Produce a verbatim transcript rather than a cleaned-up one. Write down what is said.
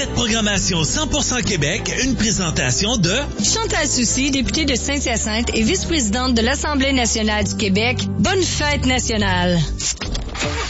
cette programmation cent pour cent Québec, une présentation de Chantal Soucy, députée de Saint-Hyacinthe et vice-présidente de l'Assemblée nationale du Québec. Bonne fête nationale!